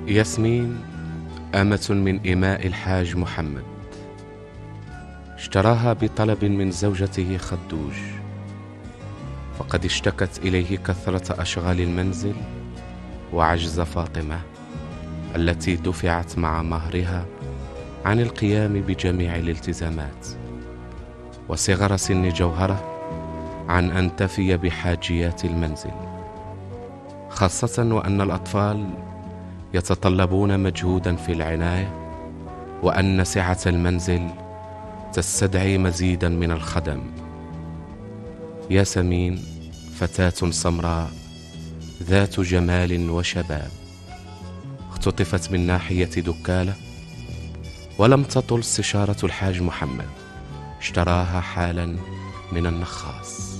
ياسمين أمة من إماء الحاج محمد، اشتراها بطلب من زوجته خدوج، فقد اشتكت إليه كثرة أشغال المنزل وعجز فاطمة التي دفعت مع مهرها عن القيام بجميع الالتزامات، وصغر سن جوهرة عن أن تفي بحاجيات المنزل، خاصة وأن الأطفال يتطلبون مجهودا في العناية، وأن سعة المنزل تستدعي مزيدا من الخدم. ياسمين فتاة سمراء ذات جمال وشباب، اختطفت من ناحية دكالة، ولم تطل استشارة الحاج محمد، اشتراها حالا من النخاس.